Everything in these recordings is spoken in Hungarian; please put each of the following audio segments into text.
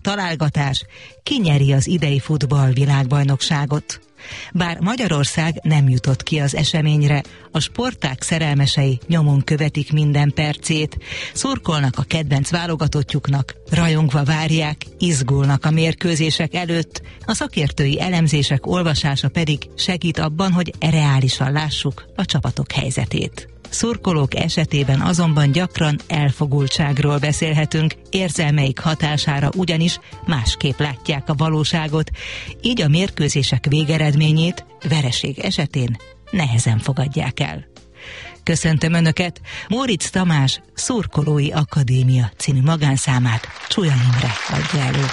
találgatás, ki nyeri az idei futballvilágbajnokságot. Bár Magyarország nem jutott ki az eseményre, a sportág szerelmesei nyomon követik minden percét, szurkolnak a kedvenc válogatottjuknak, rajongva várják, izgulnak a mérkőzések előtt, a szakértői elemzések olvasása pedig segít abban, hogy reálisan lássuk a csapatok helyzetét. Szurkolók esetében azonban gyakran elfogultságról beszélhetünk, érzelmeik hatására ugyanis másképp látják a valóságot, így a mérkőzések végeredményét vereség esetén nehezen fogadják el. Köszöntöm Önöket, Móricz Tamás Szurkolói Akadémia című magánszámát Csúlya Imre adja elő.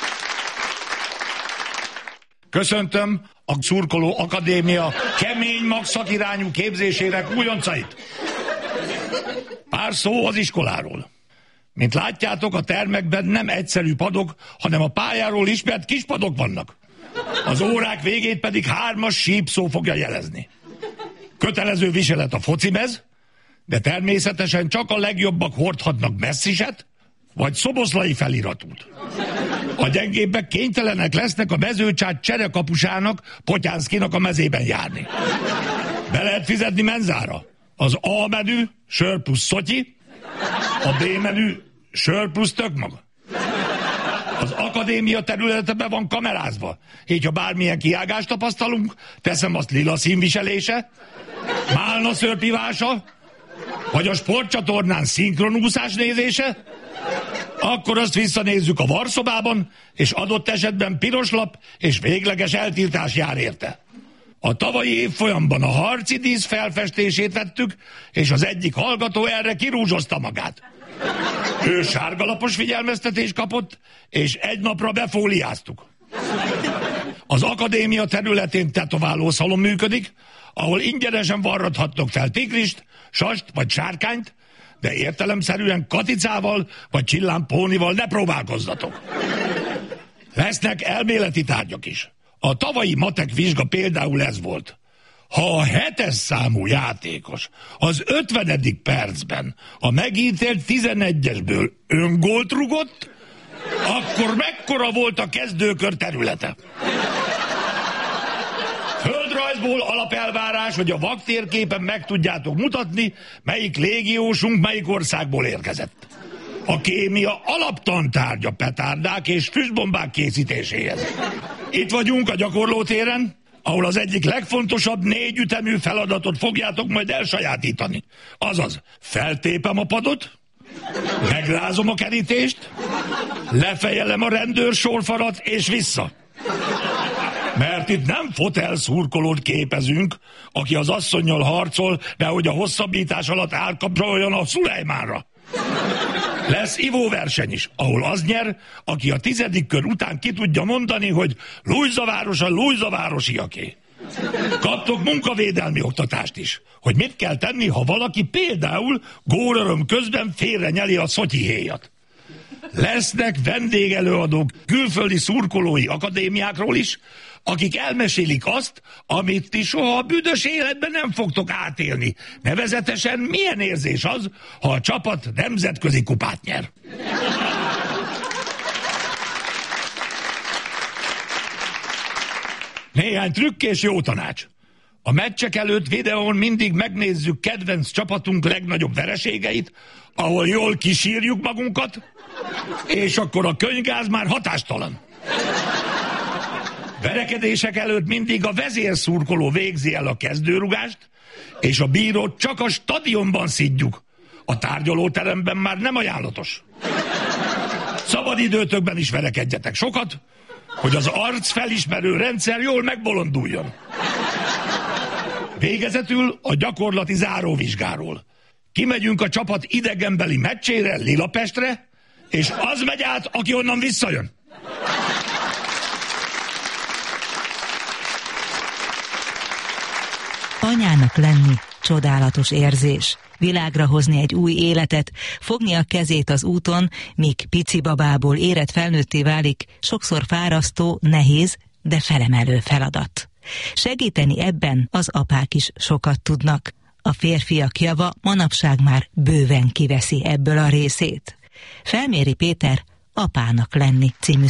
Köszöntöm a Szurkoló Akadémia kemény magszakirányú képzésének újoncait. Pár szó az iskoláról. Mint látjátok, a termekben nem egyszerű padok, hanem a pályáról ismert kispadok vannak. Az órák végét pedig 3-as sípszó fogja jelezni. Kötelező viselet a focimez, de természetesen csak a legjobbak hordhatnak messziset, vagy szoboszlai feliratút. A gyengébbek kénytelenek lesznek a mezőcsát cserekapusának, Potyánszkinak a mezében járni. Be lehet fizetni menzára. Az A menü, sör plusz szotyi, a B menü, sör plusz tökmag. Az akadémia területe be van kamerázva, így ha bármilyen kiágást tapasztalunk, teszem azt lila színviselése, málna szörpivása, vagy a sportcsatornán szinkronúszás nézése, akkor azt visszanézzük a varszobában, és adott esetben piros lap és végleges eltiltás jár érte. A tavalyi évfolyamban a harci dísz felfestését vettük, és az egyik hallgató erre kirúzsozta magát. Ő sárgalapos figyelmeztetést kapott, és egy napra befóliáztuk. Az akadémia területén tetoválószalon működik, ahol ingyenesen varrathattok fel tigrist, sast vagy sárkányt, de értelemszerűen katicával vagy csillámpónival ne próbálkozzatok. Lesznek elméleti tárgyak is. A tavalyi matek vizsga például ez volt. Ha a 7-es számú játékos az 50. percben a megítélt 11-esből öngolt rugott, akkor mekkora volt a kezdőkör területe? Földrajzból alapelvárás, hogy a vaktérképen meg tudjátok mutatni, melyik légiósunk melyik országból érkezett. A kémia alaptantárgya petárdák és füstbombák készítéséhez. Itt vagyunk a gyakorlótéren, ahol az egyik legfontosabb 4 ütemű feladatot fogjátok majd elsajátítani. Azaz, feltépem a padot, megrázom a kerítést, lefejelem a rendőrsorfalat és vissza. Mert itt nem fotelszurkolót képezünk, aki az asszonnyal harcol, nehogy a hosszabbítás alatt átkapcsoljon a Szulejmánra. Lesz ivóverseny is, ahol az nyer, aki a 10. kör után ki tudja mondani, hogy Lujzaváros a lujzavárosiaké. Kaptok munkavédelmi oktatást is, hogy mit kell tenni, ha valaki például gólöröm közben félrenyeli a szotyihéjat. Lesznek vendégelőadók külföldi szurkolói akadémiákról is, akik elmesélik azt, amit ti soha a büdös életben nem fogtok átélni. Nevezetesen milyen érzés az, ha a csapat nemzetközi kupát nyer. Néhány trükk és jó tanács. A meccsek előtt videón mindig megnézzük kedvenc csapatunk legnagyobb vereségeit, ahol jól kisírjuk magunkat, és akkor a könyvgáz már hatástalan. Verekedések előtt mindig a vezérszurkoló végzi el a kezdőrugást, és a bírót csak a stadionban szidjuk. A tárgyalóteremben már nem ajánlatos. Szabadidőtökben is verekedjetek sokat, hogy az arcfelismerő rendszer jól megbolonduljon. Végezetül a gyakorlati záróvizsgáról. Kimegyünk a csapat idegenbeli meccsére, Lilapestre, és az megy át, aki onnan visszajön. Anyának lenni csodálatos érzés. Világra hozni egy új életet, fogni a kezét az úton, míg pici babából érett felnőtté válik, sokszor fárasztó, nehéz, de felemelő feladat. Segíteni ebben az apák is sokat tudnak. A férfiak java manapság már bőven kiveszi ebből a részét. Felméri Péter Apának lenni című